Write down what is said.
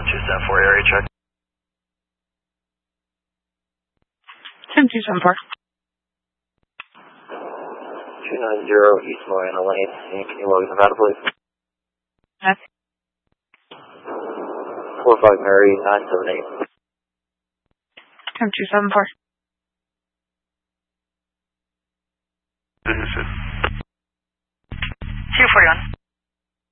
274 area check. 274. 290 East Mariana Lane. Can you log Nevada, please? Yes. 45 Mary 978. 274. This is 241.